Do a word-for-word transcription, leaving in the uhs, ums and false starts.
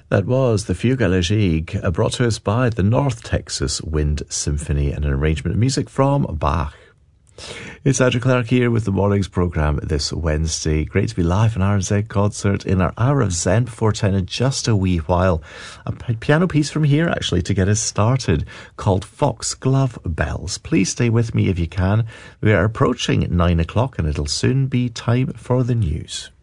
That was the Fugue Elegiaque, uh, brought to us by the North Texas Wind Symphony and an arrangement of music from Bach. It's Andrew Clark here with the morning's programme this Wednesday. Great to be live in R and Z Concert in our hour of Zen before ten in just a wee while. A piano piece from here actually to get us started called Foxglove Bells. Please stay with me if you can. We are approaching nine o'clock and it'll soon be time for the news.